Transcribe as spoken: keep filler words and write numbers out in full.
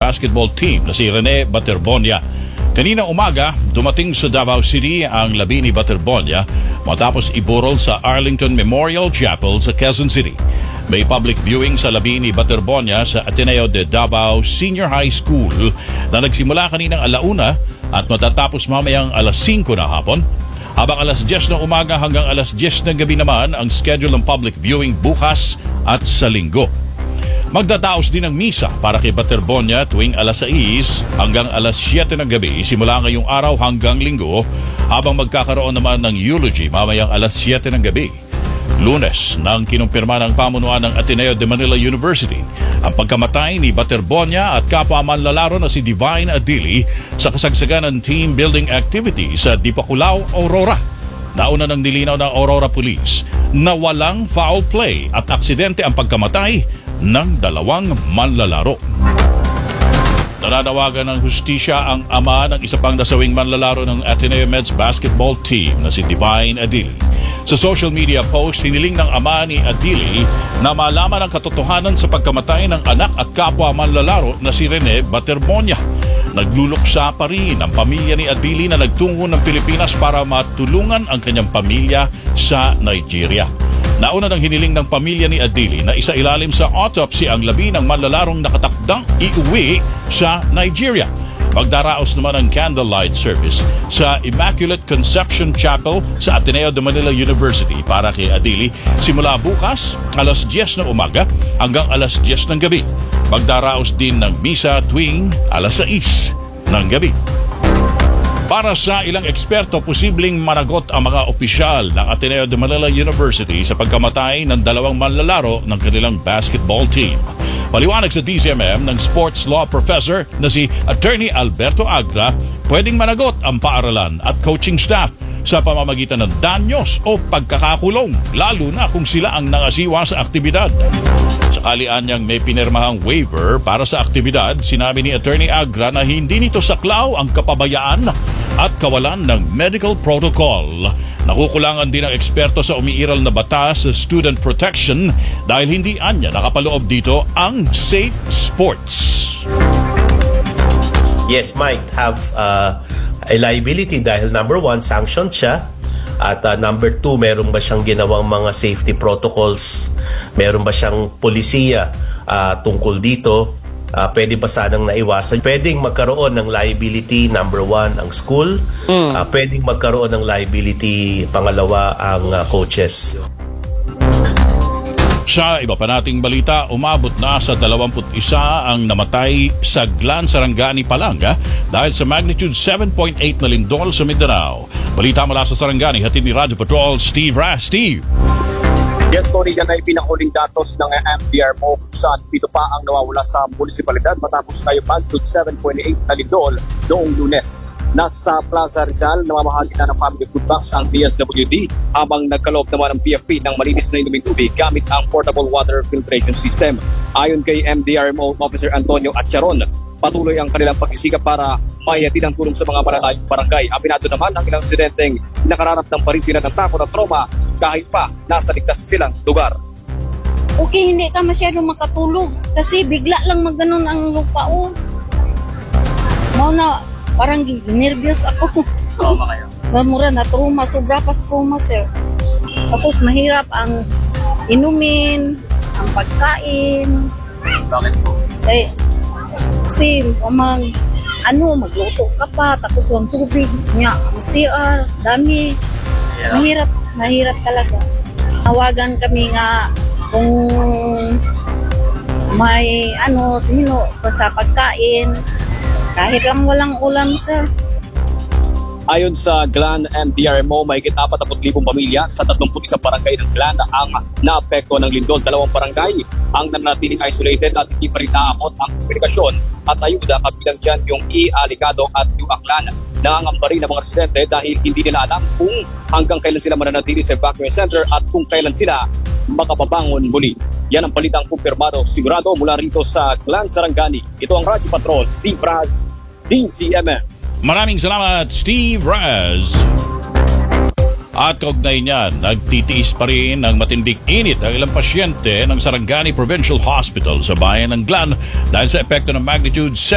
basketball team na si Rene Baterbonia. Kanina umaga, dumating sa Davao City ang labi ni Baterbonia matapos iburol sa Arlington Memorial Chapel sa Quezon City. May public viewing sa labi ni Baterbonia sa Ateneo de Davao Senior High School na nagsimula kaninang alauna at matatapos mamayang alas singko na hapon. Habang alas diyes ng umaga hanggang alas diyes ng gabi naman ang schedule ng public viewing bukas at sa linggo. Magdadaos din ang misa para kay Baterbonia tuwing alas sais hanggang alas siyete ng gabi simula ngayong araw hanggang linggo, habang magkakaroon naman ng eulogy mamayang alas siyete ng gabi. Lunes nang kinumpirma ng pamunuan ng Ateneo de Manila University ang pagkamatay ni Baterbonia at kapwa manlalaro na si Divine Adili sa kasagsagan ng team building activity sa Dipakulaw, Aurora. Nauna ng nilinaw ng Aurora Police na walang foul play at aksidente ang pagkamatay ng dalawang manlalaro. Nananawagan ng hustisya ang ama ng isa pang nasawing manlalaro ng Ateneo Meds basketball team na si Divine Adili. Sa social media post, hiniling ng ama ni Adili na malaman ang katotohanan sa pagkamatay ng anak at kapwa manlalaro na si Rene Baterbonia. Nagluluksa pa rin ang pamilya ni Adili na nagtungo ng Pilipinas para matulungan ang kanyang pamilya sa Nigeria. Nauna ng hiniling ng pamilya ni Adili na isailalim sa autopsy ang labi ng manlalarong nakatakdang iuwi sa Nigeria. Magdaraos naman ang candlelight service sa Immaculate Conception Chapel sa Ateneo de Manila University para kay Adili simula bukas alas diyes ng umaga hanggang alas diyes ng gabi. Magdaraos din ng misa tuwing alas sais ng gabi. Para sa ilang eksperto, posibleng managot ang mga opisyal ng Ateneo de Manila University sa pagkamatay ng dalawang manlalaro ng kanilang basketball team. Paliwanag sa D Z M M ng sports law professor na si Attorney Alberto Agra, pwedeng managot ang paaralan at coaching staff sa pamamagitan ng danyos o pagkakakulong, lalo na kung sila ang nangasiwa sa aktibidad. Sakalian niyang may pinirmahang waiver para sa aktibidad, sinabi ni Attorney Agra na hindi nito saklaw ang kapabayaan at kawalan ng medical protocol. Nakukulangan din ang eksperto sa umiiral na batas sa student protection dahil hindi anya nakapaloob dito ang safe sports. Yes, might have uh, a liability dahil number one, sanctioned siya. At uh, number two, meron ba siyang ginawang mga safety protocols? Meron ba siyang polisiya uh, tungkol dito? Uh, pwede ba sanang naiwasan? Pwedeng magkaroon ng liability, number one, ang school. Mm. Uh, pwedeng magkaroon ng liability, pangalawa, ang uh, coaches. Sa iba pa nating balita, umabot na sa dalawampu't isa ang namatay sa Glan, Sarangani, Palanga dahil sa magnitude seven point eight na lindol sa Mindanao. Balita mula sa Sarangani, hatid ni Radyo Patrol, Steve Ras. Steve! Yes, Tony, yan ay pinahuling datos ng M D R M O kung saan pito pa ang nawawala sa munisipalidad matapos na yung magnitude seven point eight na lindol noong Lunes. Nasa Plaza Rizal, namamahagi na ng family food box ang D S W D habang nagkaloob naman ang P F P ng malinis na inuming tubig gamit ang portable water filtration system. Ayon kay M D R M O Officer Antonio Atcharon, patuloy ang kanilang pagsisikap para maihatid ang tulong sa mga malalayong barangay. Aminado naman ang ilang insidenteng nakararamdam pa rin sila ng takot at trauma kahit pa nasa ligtas silang lugar. Okay, hindi ka masyadong makatulog kasi bigla lang magganon ang lupa. Oh. Mau na, parang nervyos ako. Oo, kaya. Mura na trauma, sobra pa trauma, sir. Tapos mahirap ang inumin, ang pagkain. Bakit po? Eh, kasi mag, ano, magluto ka pa, tapos ang tubig niya, ang C R, dami. Yeah. Mahirap, mahirap talaga. Tawagan kami nga kung may ano, tumino sa pagkain, kahit lang walang ulam, sir. Ayon sa Glan M D R M O, mahigit apat na libong pamilya sa tatlumpu't isang barangay ng Glan ang naapekto ng lindol. Dalawang barangay ang nanatiling isolated at hindi pa rin naabot ang komunikasyon at ayuda, kabilang dyan yung E. Alicado at yung Aklan. Nangangamba rin ang mga residente dahil hindi nila alam kung hanggang kailan sila mananatili sa evacuation center at kung kailan sila makapabangon muli. Yan ang balitang kumpirmado sigurado mula rito sa Glan, Sarangani. Ito ang Radyo Patrol, Steve Raz, D Z M M. Maraming salamat, Steve Raz. At kaugnay niyan, nagtitiis pa rin ng matinding init ang ilang pasyente ng Sarangani Provincial Hospital sa bayan ng Glan dahil sa epekto ng magnitude